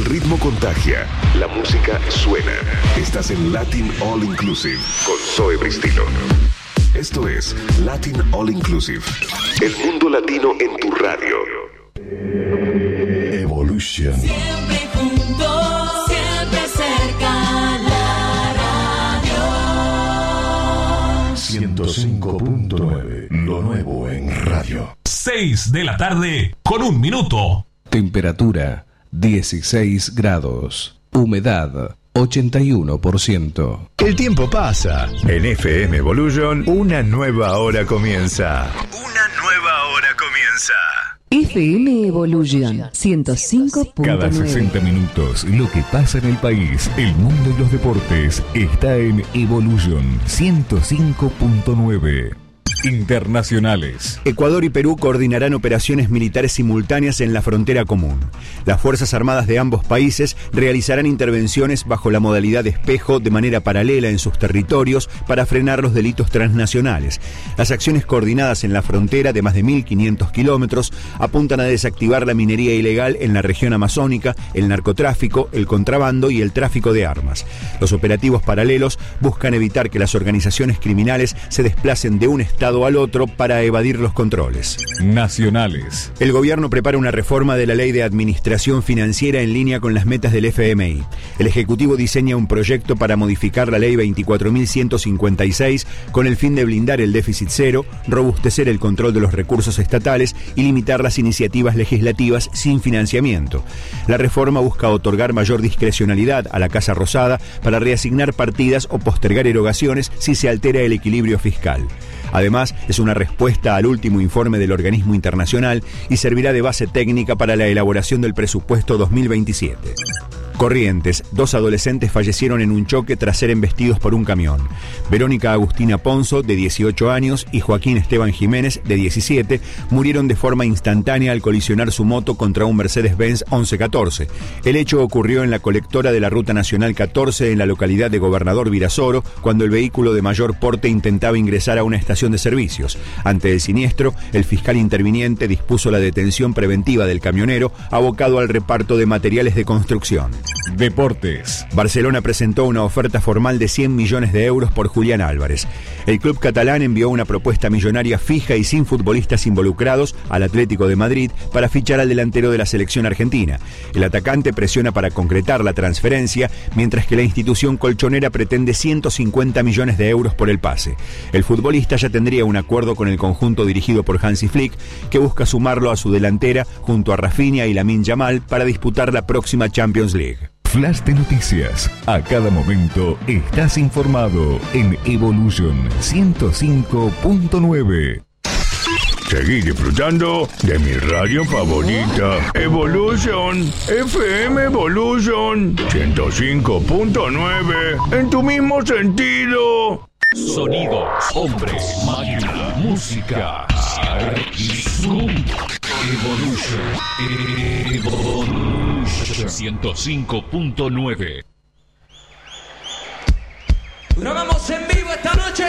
ritmo contagia, la música suena. Estás en Latin All Inclusive con Zoe Bristilo. Esto es Latin All Inclusive. El mundo latino en tu radio. Evolution. Siempre juntos, siempre cerca, la radio. 105.9, lo nuevo en radio. 6 de la tarde con 1 minuto. Temperatura 16 grados. Humedad 81%. El tiempo pasa. En FM Evolution, una nueva hora comienza. FM Evolution 105.9. Cada 60 minutos, lo que pasa en el país, el mundo y los deportes está en Evolution 105.9. Internacionales. Ecuador y Perú coordinarán operaciones militares simultáneas en la frontera común. Las Fuerzas Armadas de ambos países realizarán intervenciones bajo la modalidad de espejo de manera paralela en sus territorios para frenar los delitos transnacionales. Las acciones coordinadas en la frontera de más de 1.500 kilómetros apuntan a desactivar la minería ilegal en la región amazónica, el narcotráfico, el contrabando y el tráfico de armas. Los operativos paralelos buscan evitar que las organizaciones criminales se desplacen de un estado al otro para evadir los controles. Nacionales. El gobierno prepara una reforma de la ley de administración financiera en línea con las metas del FMI. El Ejecutivo diseña un proyecto para modificar la ley 24.156 con el fin de blindar el déficit cero, robustecer el control de los recursos estatales y limitar las iniciativas legislativas sin financiamiento. La reforma busca otorgar mayor discrecionalidad a la Casa Rosada para reasignar partidas o postergar erogaciones si se altera el equilibrio fiscal. Además, es una respuesta al último informe del organismo internacional y servirá de base técnica para la elaboración del presupuesto 2027. Corrientes, 2 adolescentes fallecieron en un choque tras ser embestidos por un camión. Verónica Agustina Ponzo, de 18 años, y Joaquín Esteban Jiménez, de 17, murieron de forma instantánea al colisionar su moto contra un Mercedes-Benz 1114. El hecho ocurrió en la colectora de la Ruta Nacional 14 en la localidad de Gobernador Virasoro, cuando el vehículo de mayor porte intentaba ingresar a una estación de servicios. Ante el siniestro, el fiscal interviniente dispuso la detención preventiva del camionero, abocado al reparto de materiales de construcción. Deportes. Barcelona presentó una oferta formal de 100 millones de euros por Julián Álvarez. El club catalán envió una propuesta millonaria fija y sin futbolistas involucrados al Atlético de Madrid para fichar al delantero de la selección argentina. El atacante presiona para concretar la transferencia, mientras que la institución colchonera pretende 150 millones de euros por el pase. El futbolista ya tendría un acuerdo con el conjunto dirigido por Hansi Flick, que busca sumarlo a su delantera junto a Rafinha y Lamine Yamal para disputar la próxima Champions League. Flash de noticias. A cada momento estás informado en Evolution 105.9. Seguí disfrutando de mi radio favorita, Evolution, FM Evolution 105.9, en tu mismo sentido. Sonidos, hombres, máquina, música, Zoom. Evolution 105.9. Grabamos en vivo esta